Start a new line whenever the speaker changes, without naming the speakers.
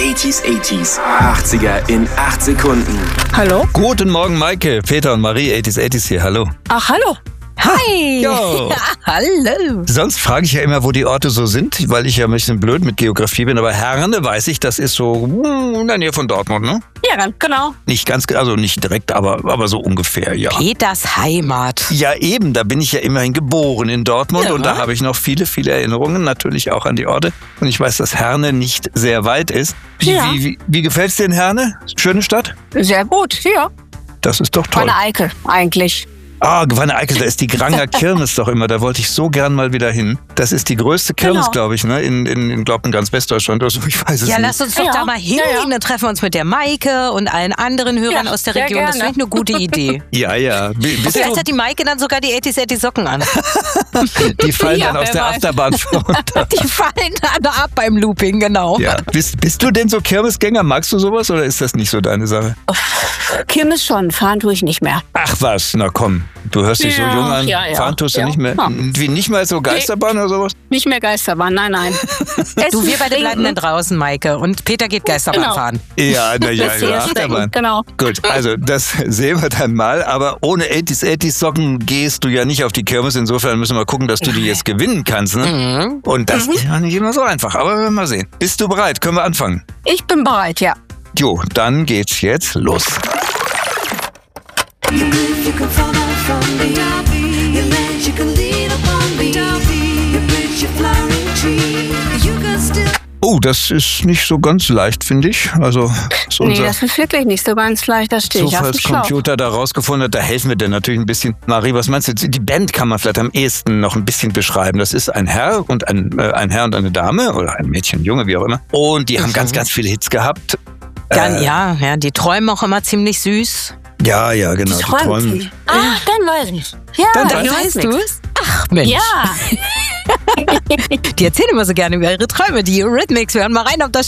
80s, 80er in 8 Sekunden.
Hallo?
Guten Morgen, Maike, Peter und Marie, 80s hier, hallo.
Ach, hallo.
Hi!
Jo.
Hallo!
Sonst frage ich ja immer, wo die Orte so sind, weil ich ja ein bisschen blöd mit Geografie bin, aber Herne weiß ich, das ist so in der Nähe von Dortmund, ne?
Ja, genau.
Nicht ganz, also nicht direkt, aber so ungefähr, ja.
Peters Heimat.
Ja eben, da bin ich ja immerhin geboren in Dortmund
Ja.
und da habe ich noch viele, viele Erinnerungen, natürlich auch an die Orte. Und ich weiß, dass Herne nicht sehr weit ist.
Ja.
Wie gefällt's dir in Herne? Schöne Stadt?
Sehr gut, ja.
Das ist doch toll.
Meine Eickel, eigentlich.
Ah, Wanne-Eickel, da ist die Granger Kirmes doch immer. Da wollte ich so gern mal wieder hin. Das ist die größte Kirmes,
Genau.
glaube ich, ne? In ganz Westdeutschland oder so. Ich weiß es
Ja,
nicht.
lass uns doch
Ja.
da mal hingehen.
Ja, ja.
Dann treffen wir uns mit der Maike und allen anderen Hörern
Ja,
aus der
sehr
Region. Das
gerne.
finde ich eine gute Idee.
Ja. Bist
Vielleicht
du,
hat die Maike dann sogar die 80s Socken an.
die fallen
Ja,
dann aus
wer
der
weiß.
Achterbahn runter.
Die fallen dann ab beim Looping, genau.
Ja. Bist du denn so Kirmesgänger? Magst du sowas oder ist das nicht so deine Sache?
Kirmes schon, fahren tue ich nicht mehr.
Ach was, na komm. Du hörst dich so
Ja,
jung an.
ja.
Fahren tust du
Ja.
nicht mehr.
Ja.
Wie, nicht mal so Geisterbahn oder sowas?
Nicht mehr Geisterbahn, nein.
Du, wir beide bleiben dann draußen, Maike. Und Peter geht Geisterbahn
Genau.
fahren.
Ja, naja,
Das hier
Achterbahn.
genau.
Gut, also das sehen wir dann mal, aber ohne 80s Socken gehst du ja nicht auf die Kirmes, insofern müssen wir gucken, dass du die jetzt gewinnen kannst. Ne? Und das ist ja nicht immer so einfach, aber wir werden mal sehen. Bist du bereit? Können wir anfangen?
Ich bin bereit, ja.
Jo, dann geht's jetzt los.
You live, you can follow from me. You land, you can lean upon me. You bridge, your flowering tree. You can still.
Oh, das ist nicht so ganz leicht, finde ich. Also ist
Nee,
unser
das ist wirklich nicht so ganz leicht, das stehe ich auf dem Schlauch.
Zufallscomputer da rausgefunden hat. Da helfen wir dir natürlich ein bisschen. Marie, was meinst du? Die Band kann man vielleicht am ehesten noch ein bisschen beschreiben. Das ist ein Herr und ein Herr und eine Dame oder ein Mädchen, Junge, wie auch immer. Und die haben ganz, ganz viele Hits gehabt.
Ja, die träumen auch immer ziemlich süß.
Ja, genau. Die träumen.
Ah, dann weiß ich. Ja,
Dann
weiß ich.
es? Ach, Mensch.
Ja.
Die erzählen immer so gerne über ihre Träume, die Eurythmics. Wir hören mal rein, ob das